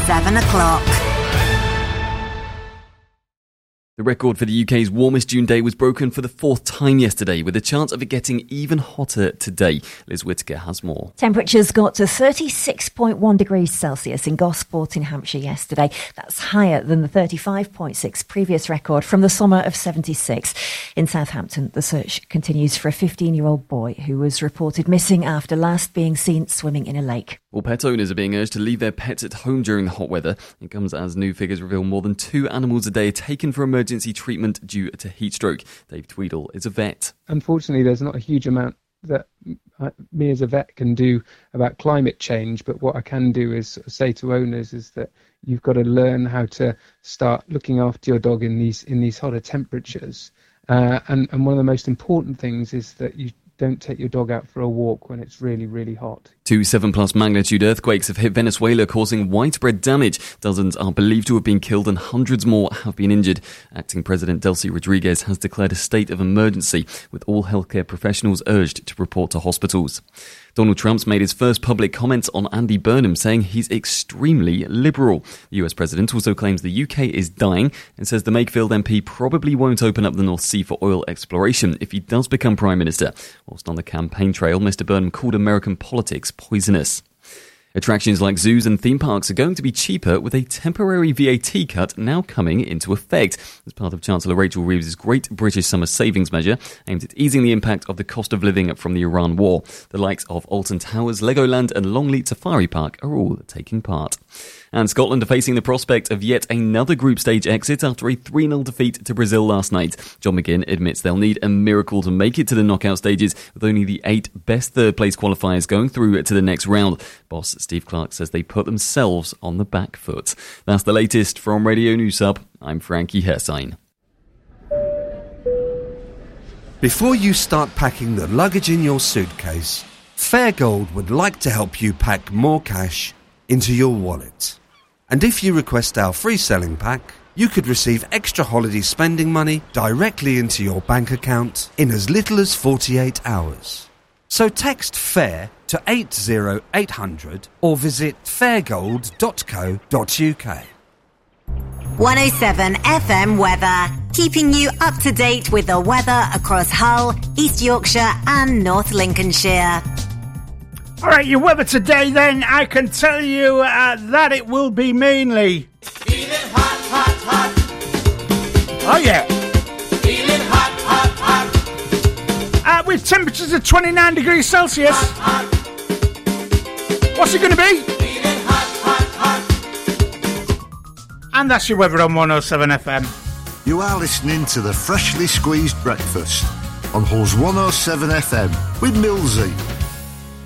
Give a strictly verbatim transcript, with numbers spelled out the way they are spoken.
seven o'clock. The record for the U K's warmest June day was broken for the fourth time yesterday, with a chance of it getting even hotter today. Liz Whittaker has more. Temperatures got to thirty-six point one degrees Celsius in Gosport in Hampshire yesterday. That's higher than the thirty-five point six previous record from the summer of seventy-six. In Southampton, the search continues for a fifteen-year-old boy who was reported missing after last being seen swimming in a lake. Well, pet owners are being urged to leave their pets at home during the hot weather. It comes as new figures reveal more than two animals a day are taken for emergency treatment due to heat stroke. Dave Tweedle is a vet. Unfortunately, there's not a huge amount that me as a vet can do about climate change, but what I can do is say to owners is that you've got to learn how to start looking after your dog in these in these hotter temperatures. Uh, and, and one of the most important things is that you don't take your dog out for a walk when it's really, really hot. Two seven plus magnitude earthquakes have hit Venezuela, causing widespread damage. Dozens are believed to have been killed and hundreds more have been injured. Acting President Delcy Rodriguez has declared a state of emergency, with all healthcare professionals urged to report to hospitals. Donald Trump's made his first public comments on Andy Burnham, saying he's extremely liberal. The U S president also claims the U K is dying and says the Makefield M P probably won't open up the North Sea for oil exploration if he does become Prime Minister. Whilst on the campaign trail, Mister Burnham called American politics poisonous. Attractions like zoos and theme parks are going to be cheaper, with a temporary V A T cut now coming into effect as part of Chancellor Rachel Reeves' Great British Summer Savings measure aimed at easing the impact of the cost of living from the Iran war. The likes of Alton Towers, Legoland and Longleat Safari Park are all taking part. And Scotland are facing the prospect of yet another group stage exit after a three nil defeat to Brazil last night. John McGinn admits they'll need a miracle to make it to the knockout stages, with only the eight best third-place qualifiers going through to the next round. Boss Steve Clark says they put themselves on the back foot. That's the latest from Radio News Hub. I'm Frankie Hersign. Before you start packing the luggage in your suitcase, Fairgold would like to help you pack more cash into your wallet. And if you request our free selling pack, you could receive extra holiday spending money directly into your bank account in as little as forty-eight hours. So text FAIR to eight zero eight hundred or visit fairgold dot co dot uk. one oh seven F M weather, keeping you up to date with the weather across Hull, East Yorkshire and North Lincolnshire. All right, your weather today then, I can tell you uh, that it will be mainly... Feeling hot, hot, hot. Oh, yeah. Feeling hot, hot, hot. Uh, with temperatures of twenty-nine degrees Celsius. Hot, hot. What's it going to be? Feeling hot, hot, hot. And that's your weather on one oh seven F M. You are listening to the Freshly Squeezed Breakfast on Hull's one oh seven F M with Millsy.